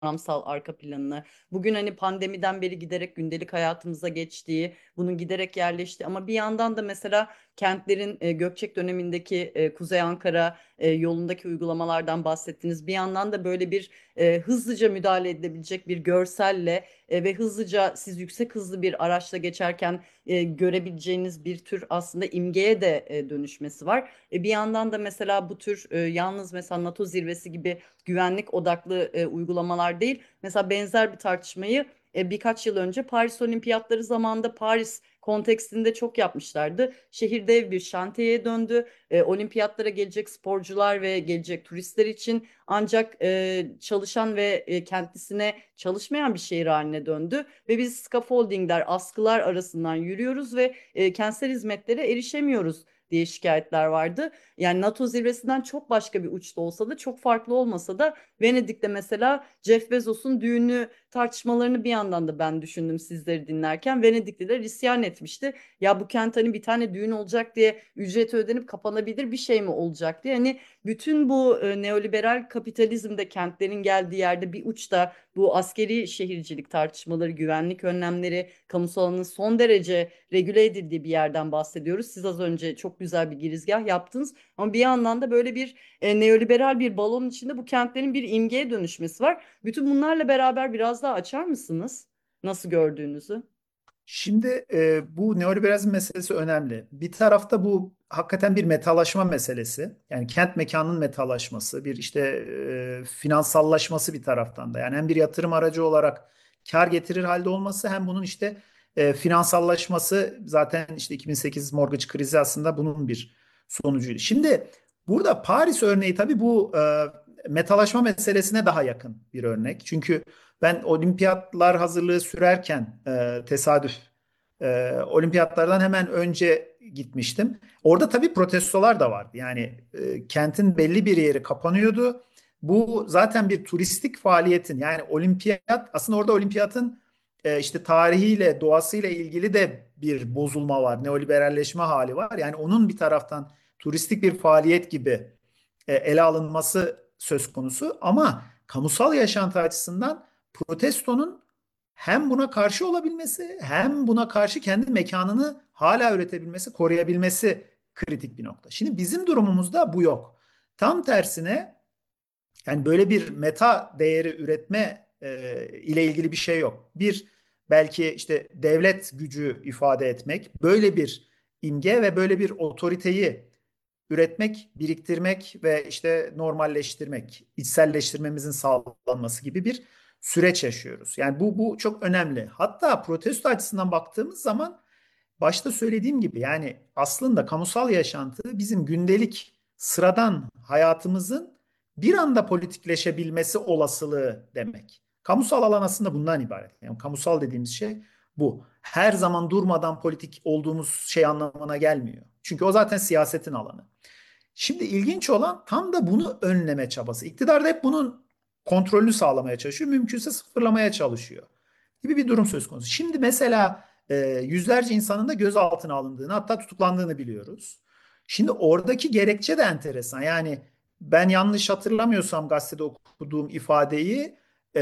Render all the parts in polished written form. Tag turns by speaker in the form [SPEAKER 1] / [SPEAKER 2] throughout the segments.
[SPEAKER 1] kavramsal arka planını, bugün hani pandemiden beri giderek gündelik hayatımıza geçtiği, bunun giderek yerleştiği ama bir yandan da mesela kentlerin Gökçek dönemindeki Kuzey Ankara yolundaki uygulamalardan bahsettiniz. Bir yandan da böyle bir hızlıca müdahale edilebilecek bir görselle ve hızlıca siz yüksek hızlı bir araçla geçerken görebileceğiniz bir tür aslında imgeye de dönüşmesi var. Bir yandan da mesela bu tür yalnız mesela NATO zirvesi gibi güvenlik odaklı uygulamalar değil. Mesela benzer bir tartışmayı birkaç yıl önce Paris Olimpiyatları zamanında Paris kontekstinde çok yapmışlardı. Şehir dev bir şantiyeye döndü. Olimpiyatlara gelecek sporcular ve gelecek turistler için ancak çalışan ve kendisine çalışmayan bir şehir haline döndü. Ve biz scaffoldingler, askılar arasından yürüyoruz ve kentsel hizmetlere erişemiyoruz diye şikayetler vardı. Yani NATO zirvesinden çok başka bir uçta olsa da çok farklı olmasa da Venedik'te mesela Jeff Bezos'un düğünü tartışmalarını bir yandan da ben düşündüm sizleri dinlerken. Venedikliler isyan etmişti. Ya bu kent hani bir tane düğün olacak diye ücreti ödenip kapanabilir bir şey mi olacak diye. Hani bütün bu neoliberal kapitalizmde kentlerin geldiği yerde bir uçta bu askeri şehircilik tartışmaları, güvenlik önlemleri, kamusal alanın son derece regüle edildiği bir yerden bahsediyoruz. Siz az önce çok güzel bir girizgah yaptınız. Ama bir yandan da böyle bir neoliberal bir balonun içinde bu kentlerin bir imgeye dönüşmesi var. Bütün bunlarla beraber biraz daha açar mısınız? Nasıl gördüğünüzü?
[SPEAKER 2] Şimdi bu neoliberalizm meselesi önemli. Bir tarafta bu hakikaten bir metalaşma meselesi. Yani kent mekanının metalaşması, bir işte finansallaşması bir taraftan da. Yani hem bir yatırım aracı olarak kar getirir halde olması hem bunun işte finansallaşması zaten işte 2008 mortgage krizi aslında bunun bir sonucuydu. Şimdi burada Paris örneği tabii bu metalaşma meselesine daha yakın bir örnek. Çünkü ben olimpiyatlar hazırlığı sürerken tesadüf olimpiyatlardan hemen önce gitmiştim. Orada tabii protestolar da vardı. Yani kentin belli bir yeri kapanıyordu. Bu zaten bir turistik faaliyetin yani olimpiyat aslında orada olimpiyatın işte tarihiyle doğasıyla ilgili de bir bozulma var. Neoliberalleşme hali var. Yani onun bir taraftan turistik bir faaliyet gibi ele alınması söz konusu ama kamusal yaşantı açısından protestonun hem buna karşı olabilmesi hem buna karşı kendi mekanını hala üretebilmesi, koruyabilmesi kritik bir nokta. Şimdi bizim durumumuzda bu yok. Tam tersine yani böyle bir meta değeri üretme ile ilgili bir şey yok. Bir belki işte devlet gücü ifade etmek, böyle bir imge ve böyle bir otoriteyi üretmek, biriktirmek ve işte normalleştirmek, içselleştirmemizin sağlanması gibi bir süreç yaşıyoruz. Yani bu çok önemli. Hatta protesto açısından baktığımız zaman başta söylediğim gibi yani aslında kamusal yaşantı bizim gündelik sıradan hayatımızın bir anda politikleşebilmesi olasılığı demek. Kamusal alan aslında bundan ibaret. Yani kamusal dediğimiz şey bu. Her zaman durmadan politik olduğumuz şey anlamına gelmiyor. Çünkü o zaten siyasetin alanı. Şimdi ilginç olan tam da bunu önleme çabası. İktidar da hep bunun kontrolünü sağlamaya çalışıyor. Mümkünse sıfırlamaya çalışıyor gibi bir durum söz konusu. Şimdi mesela yüzlerce insanın da gözaltına alındığını hatta tutuklandığını biliyoruz. Şimdi oradaki gerekçe de enteresan. Yani ben yanlış hatırlamıyorsam gazetede okuduğum ifadeyi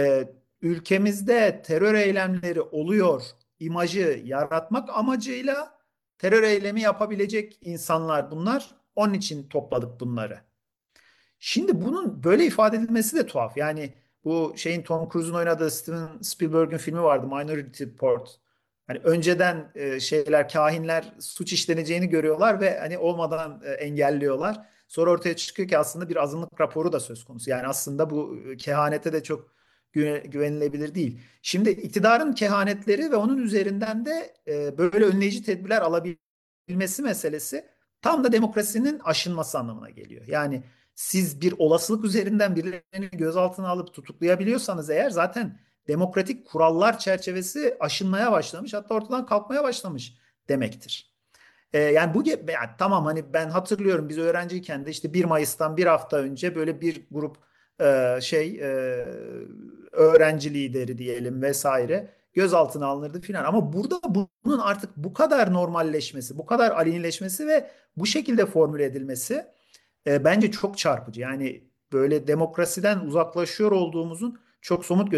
[SPEAKER 2] ülkemizde terör eylemleri oluyor imajı yaratmak amacıyla terör eylemi yapabilecek insanlar bunlar. Onun için topladık bunları. Şimdi bunun böyle ifade edilmesi de tuhaf. Yani bu şeyin Tom Cruise'un oynadığı Steven Spielberg'in filmi vardı Minority Report. Hani önceden şeyler kahinler suç işleneceğini görüyorlar ve hani olmadan engelliyorlar. Sonra ortaya çıkıyor ki aslında bir azınlık raporu da söz konusu. Yani aslında bu kehanete de çok güvenilebilir değil. Şimdi iktidarın kehanetleri ve onun üzerinden de böyle önleyici tedbirler alabilmesi meselesi tam da demokrasinin aşınması anlamına geliyor. Yani siz bir olasılık üzerinden birilerini gözaltına alıp tutuklayabiliyorsanız eğer zaten demokratik kurallar çerçevesi aşınmaya başlamış hatta ortadan kalkmaya başlamış demektir. Yani bu yani tamam hani ben hatırlıyorum biz öğrenciyken de işte 1 Mayıs'tan bir hafta önce böyle bir grup öğrenci lideri diyelim vesaire gözaltına alınırdı filan. Ama burada bunun artık bu kadar normalleşmesi, bu kadar alenileşmesi ve bu şekilde formüle edilmesi bence çok çarpıcı. Yani böyle demokrasiden uzaklaşıyor olduğumuzun çok somut